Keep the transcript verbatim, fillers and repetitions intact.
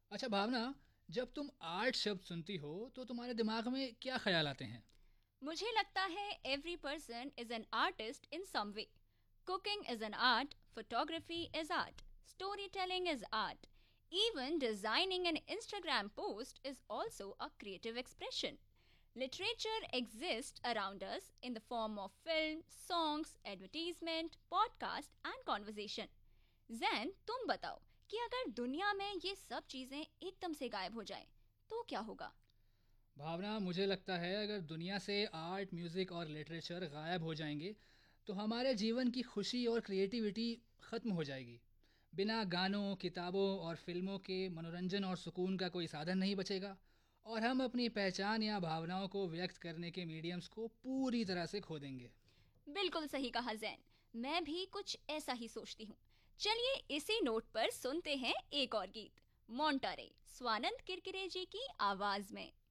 अच्छा भावना, जब तुम आर्ट शब्द सुनती हो तो तुम्हारे दिमाग में क्या ख्याल आते हैं? मुझे लगता है every person is an artist in some way. Cooking is an art, photography is art, story telling is art. Even designing an Instagram post is also a creative expression. Literature exists around us in the form of film, songs, advertisement, podcast and conversation. Jain, तुम बताओ कि अगर दुनिया में ये सब चीजें एकदम से गायब हो जाएं, तो क्या होगा? भावना, मुझे लगता है अगर दुनिया से आर्ट, म्यूज़िक और लिटरेचर गायब हो जाएंगे तो हमारे जीवन की खुशी और क्रिएटिविटी ख़त्म हो जाएगी। बिना गानों, किताबों और फिल्मों के मनोरंजन और सुकून का कोई साधन नहीं बचेगा, और हम अपनी पहचान या भावनाओं को व्यक्त करने के मीडियम्स को पूरी तरह से खो देंगे। बिल्कुल सही कहा जैन. मैं भी कुछ ऐसा ही सोचती हूँ. चलिए इसी नोट पर सुनते हैं एक और गीत. मोंटारे, स्वानंद किरकिरे जी की आवाज में.